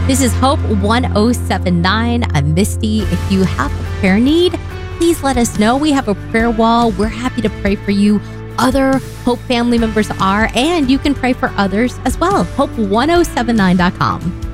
This is Hope 1079. I'm Misty. If you have a prayer need, please let us know. We have a prayer wall. We're happy to pray for you. Other Hope family members are, and you can pray for others as well. Hope1079.com.